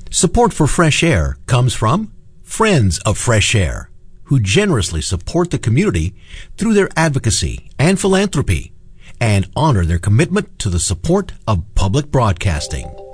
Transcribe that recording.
Support for Fresh Air comes from Friends of Fresh Air, who generously support the community through their advocacy and philanthropy and honor their commitment to the support of public broadcasting.